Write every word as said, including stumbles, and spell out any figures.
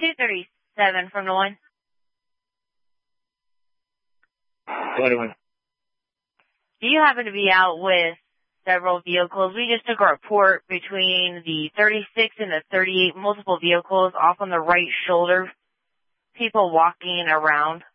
two thirty-seven from the one. twenty-one. Do you happen to be out with several vehicles? We just took a report between the thirty-six and the thirty-eight, multiple vehicles off on the right shoulder. People walking around.